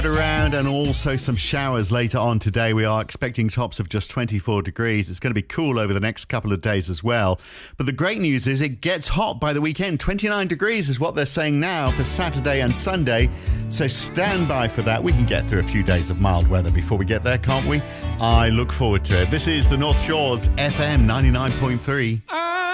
Around and also some showers later on today. We are expecting tops of just 24 degrees. It's going to be cool over the next couple of days as well. But the great news is it gets hot by the weekend. 29 degrees is what they're saying now for Saturday and Sunday. So stand by for that. We can get through a few days of mild weather before we get there, can't we? I look forward to it. This is the North Shores FM 99.3.